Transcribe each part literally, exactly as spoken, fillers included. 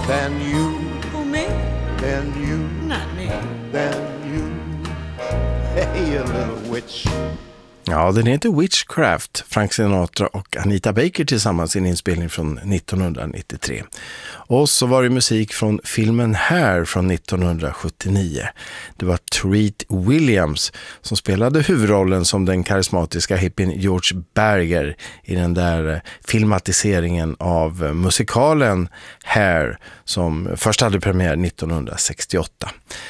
Than you. Who, me? Than you. Not me. Than you. Hey, you little witch. Ja, den heter Witchcraft, Frank Sinatra och Anita Baker tillsammans i en inspelning från nittonhundranittiotre. Och så var det musik från filmen Hair från nittonhundrasjuttionio. Det var Treat Williams som spelade huvudrollen som den karismatiska hippien George Berger i den där filmatiseringen av musikalen Hair som först hade premiär nittonhundrasextioåtta.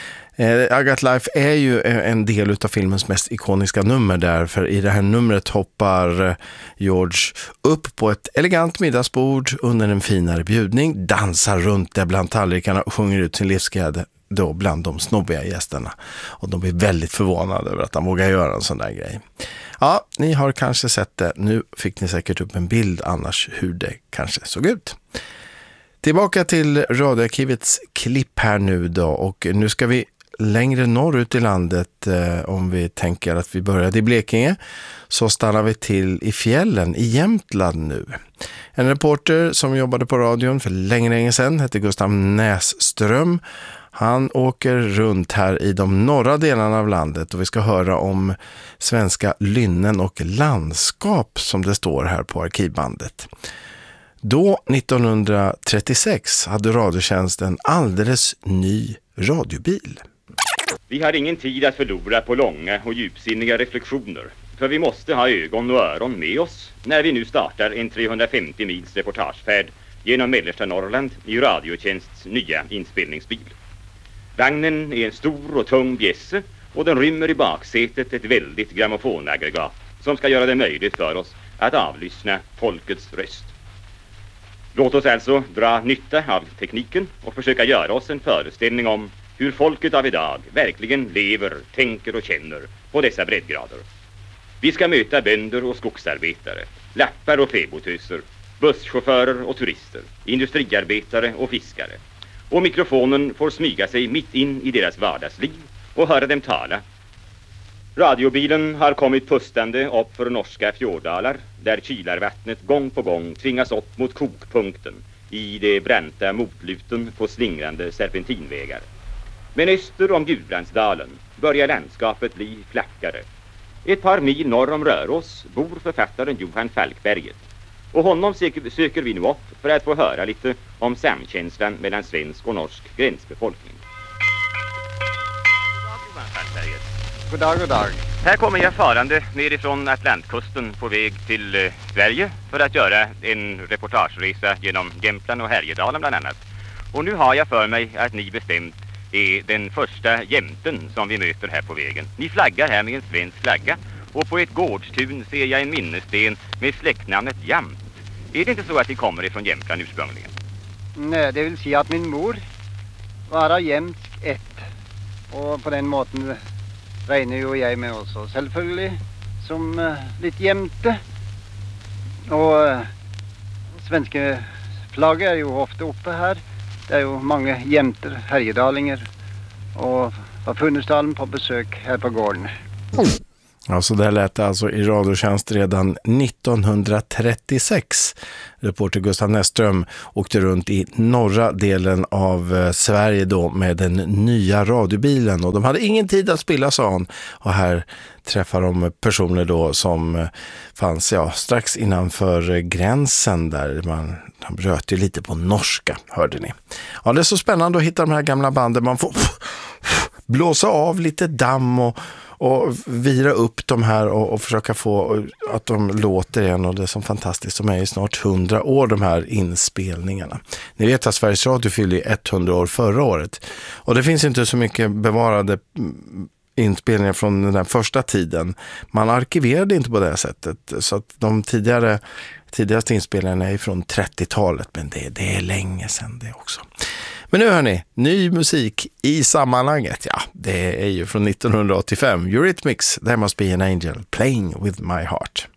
I Got Life är ju en del av filmens mest ikoniska nummer där, för i det här numret hoppar George upp på ett elegant middagsbord under en finare bjudning, dansar runt där bland tallrikarna och sjunger ut sin livsglädje då bland de snobbiga gästerna. Och de blir väldigt förvånade över att han vågar göra en sån där grej. Ja, ni har kanske sett det. Nu fick ni säkert upp en bild annars hur det kanske såg ut. Tillbaka till radioarkivets klipp här nu då, och nu ska vi längre norrut i landet. Eh, om vi tänker att vi började i Blekinge så stannar vi till i fjällen i Jämtland nu. En reporter som jobbade på radion för länge, länge sedan hette Gustav Näsström. Han åker runt här i de norra delarna av landet och vi ska höra om svenska lynnen och landskap som det står här på arkivbandet. Då, nittonhundratrettiosex, hade Radiotjänst en alldeles ny radiobil. Vi har ingen tid att förlora på långa och djupsinniga reflektioner, för vi måste ha ögon och öron med oss när vi nu startar en trehundrafemtio mils reportagefärd genom mellersta Norrland i Radiotjänsts nya inspelningsbil. Vagnen är en stor och tung bjässe och den rymmer i baksätet ett väldigt grammofonaggregat som ska göra det möjligt för oss att avlyssna folkets röst. Låt oss alltså dra nytta av tekniken och försöka göra oss en föreställning om hur folket av idag verkligen lever, tänker och känner på dessa breddgrader. Vi ska möta bönder och skogsarbetare, lappar och fäbotöser, busschaufförer och turister, industriarbetare och fiskare. Och mikrofonen får smyga sig mitt in i deras vardagsliv och höra dem tala. Radiobilen har kommit pustande upp för norska fjorddalar där kylarvattnet gång på gång tvingas upp mot kokpunkten i de branta motluten på slingrande serpentinvägar. Men öster om Gudbrandsdalen börjar landskapet bli flackare. Ett par mil norr om Rörås bor författaren Johan Falkberget. Och honom söker, söker vi nu upp för att få höra lite om samkänslan mellan svensk och norsk gränsbefolkning. Johan Falkberget. God dag, god dag. Här kommer jag farande nerifrån Atlantkusten på väg till eh, Sverige för att göra en reportageresa genom Jämtland och Härjedalen bland annat. Och nu har jag för mig att ni bestämt är den första jämten som vi möter här på vägen. Ni flaggar här med en svensk flagga och på ett gårdstun ser jag en minnessten med släktnamnet Jamt. Är det inte så att ni kommer ifrån Jämtland ursprungligen? Nej, det vill säga att min mor var jämtsk ett. Och på den måten regner ju jag med också. Selvfølgelig som uh, lite jämte. Och uh, svenska flagga är ju ofta uppe här. Det är ju många jämter, härjedalinger och var Funnesdalen på besök här på gården. Ja, så där lät det alltså i Radiotjänst redan nittonhundratrettiosex. Reporter Gustav Näsström åkte runt i norra delen av Sverige då med den nya radiobilen. Och de hade ingen tid att spilla, sa han. Och här träffar de personer då som fanns ja, strax innanför gränsen där man de bröt ju lite på norska, hörde ni. Ja, det är så spännande att hitta de här gamla banden. Man får blåsa av lite damm och och vira upp de här och, och försöka få att de låter igen, och det är så fantastiskt. De är ju snart hundra år, de här inspelningarna. Ni vet att Sveriges Radio fyllde hundra år förra året, och det finns inte så mycket bevarade inspelningar från den där första tiden. Man arkiverade inte på det sättet, så att de tidigare tidigaste inspelningarna är från trettiotalet, men det, det är länge sedan det också. Men nu hör ni, ny musik i sammanhanget. Ja, det är ju från nittonhundraåttiofem. Eurythmics, There Must Be an Angel, Playing With My Heart.